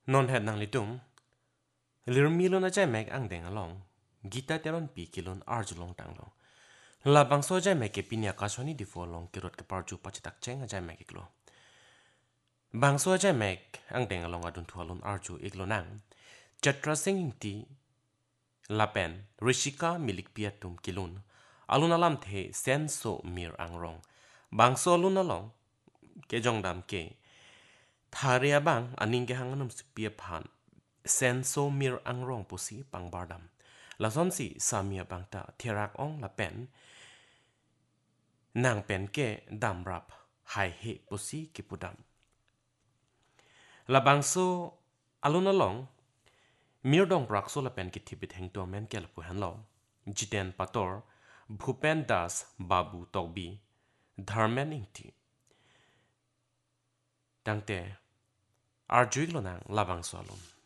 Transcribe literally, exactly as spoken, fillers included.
non het nang litum lirmilon a jai mek ang deng along gita teron pi kilon arjulong tanglong la bangso jai mek ke pinya kasoni di folong kirot ke parju pachitak cheng a jai mek iklo bangso jai mek ang deng along adun thualon arju iklo nang chatra singing ti lapen rishika milik piatum kilun alun alam the senso mir angrong bangso alun along ke jongdam ke tharia bang aning ke hanganum spia phan senso mir angrong pusi pangbardam lason si samia bangta thirak ong la pen nang pen ke damrap hai he pusi kipudam la bangso alun along mir dong prakso la pen ki thibit heng to men kel pu han lo jiten pator bhupen das babu tokbi dharmen ingti tangte arjuik lo nang labang so alun